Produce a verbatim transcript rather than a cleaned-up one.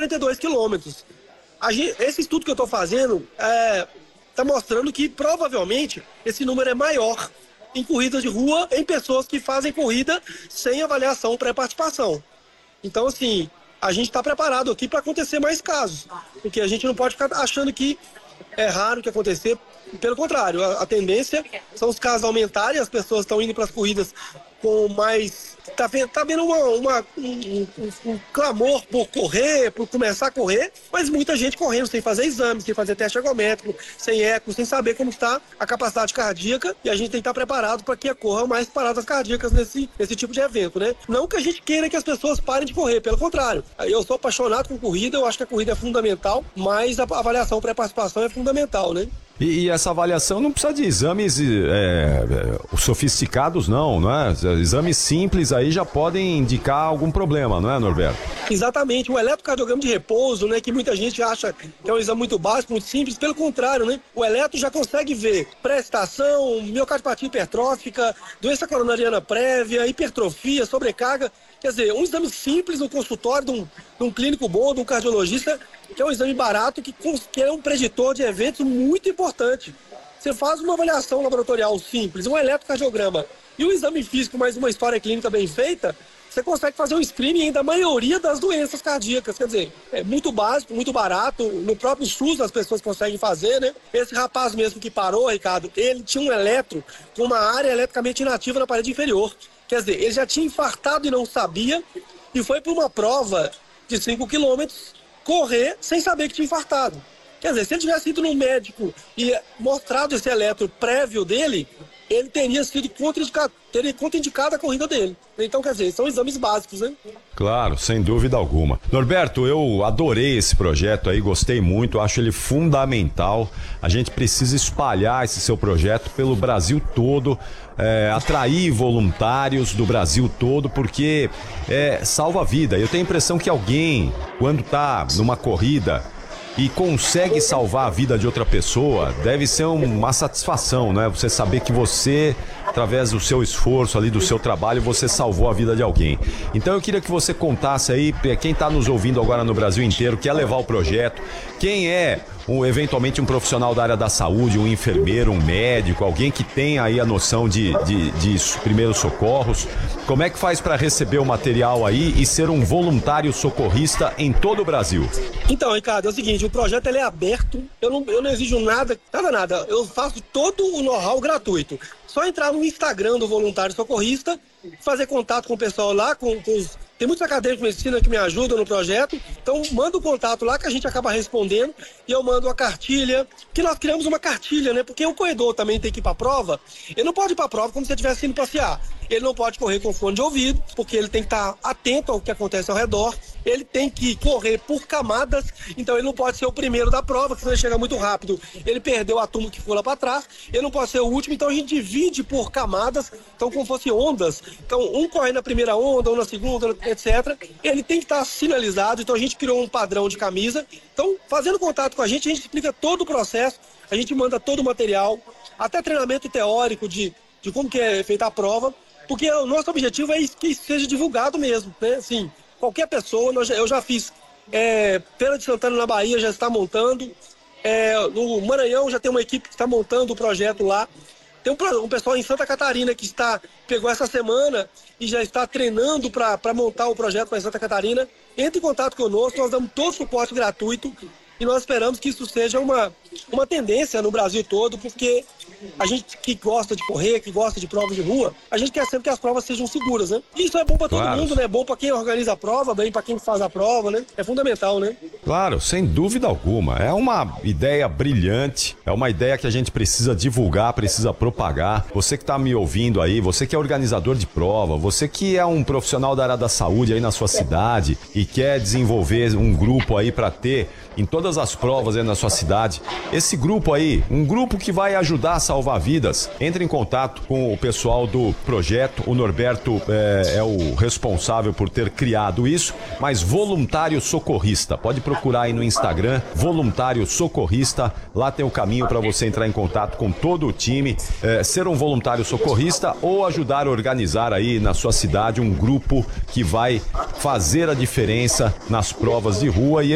noventa e dois quilômetros. A gente, esse estudo que eu estou fazendo está é, mostrando que provavelmente esse número é maior em corridas de rua, em pessoas que fazem corrida sem avaliação pré-participação. Então, assim, a gente está preparado aqui para acontecer mais casos, porque a gente não pode ficar achando que é raro que acontecer. Pelo contrário, a, a tendência são os casos aumentarem, as pessoas estão indo para as corridas com mais... Está vendo, tá vendo uma, uma, um, um, um clamor por correr, por começar a correr, mas muita gente correndo sem fazer exame, sem fazer teste ergométrico, sem eco, sem saber como está a capacidade cardíaca, e a gente tem que estar preparado para que ocorram mais paradas cardíacas nesse, nesse tipo de evento, né? Não que a gente queira que as pessoas parem de correr, pelo contrário. Eu sou apaixonado por corrida, eu acho que a corrida é fundamental, mas a avaliação pré-participação é fundamental, né? E, e essa avaliação não precisa de exames é, é, sofisticados, não, não é? Exames simples aí já podem indicar algum problema, não é, Norberto? Exatamente, o eletrocardiograma de repouso, né, que muita gente acha que é um exame muito básico, muito simples, pelo contrário, né? O eletro já consegue ver pré-excitação, miocardiopatia hipertrófica, doença coronariana prévia, hipertrofia, sobrecarga. Quer dizer, um exame simples no consultório de um, de um clínico bom, de um cardiologista, que é um exame barato, que, que é um preditor de eventos muito importante. Você faz uma avaliação laboratorial simples, um eletrocardiograma e um exame físico, mais uma história clínica bem feita, você consegue fazer um screening da maioria das doenças cardíacas. Quer dizer, é muito básico, muito barato. No próprio SUS as pessoas conseguem fazer, né? Esse rapaz mesmo que parou, Ricardo, ele tinha um eletro com uma área eletricamente inativa na parede inferior. Quer dizer, ele já tinha infartado e não sabia, e foi para uma prova de cinco quilômetros correr sem saber que tinha infartado. Quer dizer, se ele tivesse ido no médico e mostrado esse eletro prévio dele, ele teria sido contraindicado, teria contraindicado a corrida dele. Então, quer dizer, são exames básicos, né? Claro, sem dúvida alguma. Norberto, eu adorei esse projeto aí, gostei muito, acho ele fundamental. A gente precisa espalhar esse seu projeto pelo Brasil todo, é, atrair voluntários do Brasil todo, porque é, salva a vida. Eu tenho a impressão que alguém, quando está numa corrida e consegue salvar a vida de outra pessoa, deve ser uma satisfação, né? Você saber que você, através do seu esforço ali, do seu trabalho, você salvou a vida de alguém. Então eu queria que você contasse aí, quem está nos ouvindo agora no Brasil inteiro, quer levar o projeto, quem é um, eventualmente um profissional da área da saúde, um enfermeiro, um médico, alguém que tenha aí a noção de, de, de primeiros socorros, como é que faz para receber o material aí e ser um voluntário socorrista em todo o Brasil? Então, Ricardo, é o seguinte, o projeto ele é aberto, eu não, eu não exijo nada, nada, nada, eu faço todo o know-how gratuito. Só entrar no Instagram do Voluntário Socorrista, fazer contato com o pessoal lá, com, com os... Tem muitos acadêmicos de medicina que me ajudam no projeto, então manda o contato lá que a gente acaba respondendo e eu mando a cartilha, que nós criamos uma cartilha, né? Porque o corredor também tem que ir para a prova, ele não pode ir para a prova como se ele estivesse indo passear. Ele não pode correr com fone de ouvido, porque ele tem que estar atento ao que acontece ao redor, ele tem que correr por camadas, então ele não pode ser o primeiro da prova, que senão ele chega muito rápido, ele perdeu a turma que foi lá para trás, ele não pode ser o último, então a gente divide por camadas, então como fosse ondas, então um corre na primeira onda, um na segunda, etcétera. Ele tem que estar sinalizado, então a gente criou um padrão de camisa, então fazendo contato com a gente, a gente explica todo o processo, a gente manda todo o material, até treinamento teórico de, de como que é feita a prova, porque o nosso objetivo é que isso seja divulgado mesmo, né? Assim, qualquer pessoa, nós, eu já fiz é, Feira de Santana na Bahia, já está montando, é, no Maranhão já tem uma equipe que está montando o projeto lá, tem um, um pessoal em Santa Catarina que está, pegou essa semana e já está treinando para montar o projeto para Santa Catarina. Entre em contato conosco, nós damos todo o suporte gratuito e nós esperamos que isso seja uma, uma tendência no Brasil todo, porque a gente que gosta de correr, que gosta de provas de rua, a gente quer sempre que as provas sejam seguras, né? E isso é bom para todo Claro. mundo, né? É bom para quem organiza a prova, bem para quem faz a prova, né? É fundamental, né? Claro, sem dúvida alguma. É uma ideia brilhante, é uma ideia que a gente precisa divulgar, precisa propagar. Você que está me ouvindo aí, você que é organizador de prova, você que é um profissional da área da saúde aí na sua cidade e quer desenvolver um grupo aí para ter em todas as provas aí na sua cidade, esse grupo aí, um grupo que vai ajudar a salvar vidas, entre em contato com o pessoal do projeto. O Norberto é, é o responsável por ter criado isso, mas voluntário socorrista, pode procurar aí no Instagram, voluntário socorrista, lá tem o caminho para você entrar em contato com todo o time, é, ser um voluntário socorrista ou ajudar a organizar aí na sua cidade um grupo que vai fazer a diferença nas provas de rua. E